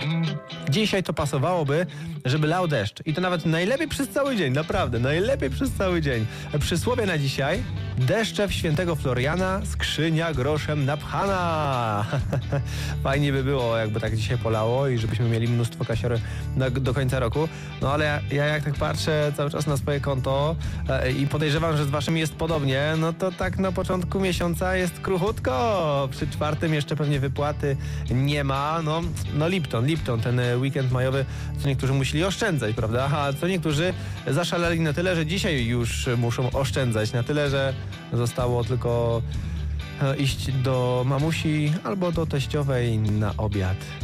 Dzisiaj to pasowałoby, żeby lał deszcz. I to nawet najlepiej przez cały dzień, naprawdę, najlepiej przez cały dzień. Przysłowie na dzisiaj: deszcze w świętego Floriana, skrzynia groszem napchana. Fajnie by było, jakby tak dzisiaj polało i żebyśmy mieli mnóstwo kasiory do końca roku. No ale ja jak tak patrzę cały czas na swoje konto i podejrzewam, że z waszym jest podobnie, no to tak na początku miesiąca jest kruchutko. Przy czwartym jeszcze pewnie wypłaty nie ma. No Lipton, ten weekend majowy, co niektórzy musieli oszczędzać, prawda? A co niektórzy zaszaleli na tyle, że dzisiaj już muszą oszczędzać. Na tyle, że zostało tylko iść do mamusi albo do teściowej na obiad.